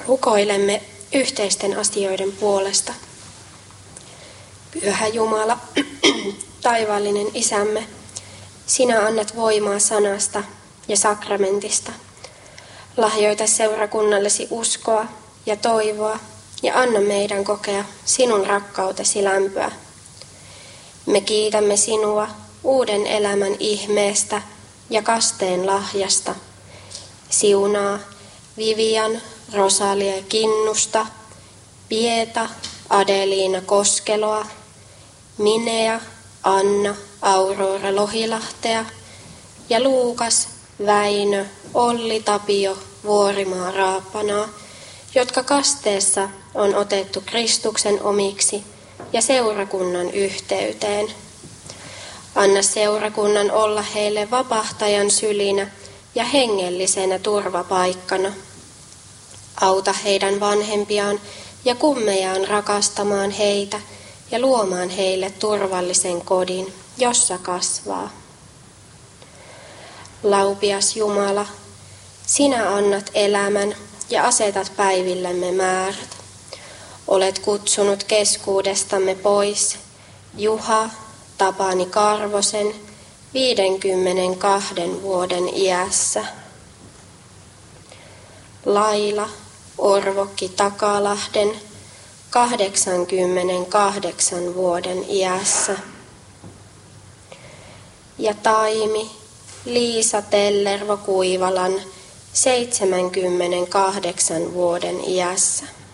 Rukoilemme yhteisten asioiden puolesta. Pyhä Jumala, taivaallinen Isämme, sinä annat voimaa sanasta ja sakramentista. Lahjoita seurakunnallesi uskoa ja toivoa ja anna meidän kokea sinun rakkautesi lämpöä. Me kiitämme sinua uuden elämän ihmeestä ja kasteen lahjasta. Siunaa Vivian, Rosalia Kinnusta, Pieta, Adeliina Koskeloa, Minea, Anna, Aurora Lohilahtea ja Luukas, Väinö, Olli Tapio, Vuorimaa Raapanaa, jotka kasteessa on otettu Kristuksen omiksi ja seurakunnan yhteyteen. Anna seurakunnan olla heille vapahtajan sylinä ja hengellisenä turvapaikkana. Auta heidän vanhempiaan ja kummejaan rakastamaan heitä ja luomaan heille turvallisen kodin, jossa kasvaa. Laupias Jumala, sinä annat elämän ja asetat päivillemme määrät. Olet kutsunut keskuudestamme pois Juha Tapani Karvosen 52 vuoden iässä. Laila Orvokki Takalahden 88 vuoden iässä. Ja Taimi Liisa Tellervo Kuivalan 78 vuoden iässä.